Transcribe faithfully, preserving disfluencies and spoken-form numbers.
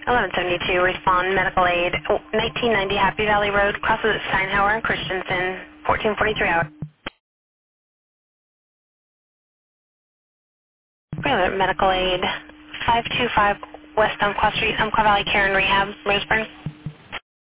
eleven seventy-two, respond, medical aid, oh, nineteen ninety Happy Valley Road, crosses at Steinhauer and Christensen, fourteen forty-three hour. Medical aid, five two five West Umpqua Street, Umpqua Valley Care and Rehab, Roseburg.